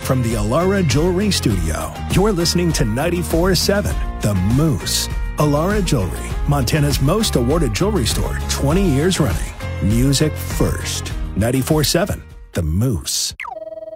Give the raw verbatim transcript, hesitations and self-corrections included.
from the Alara Jewelry Studio, you're listening to ninety-four seven The Moose. Alara Jewelry, Montana's most awarded jewelry store, twenty years running. Music first. ninety-four seven The Moose.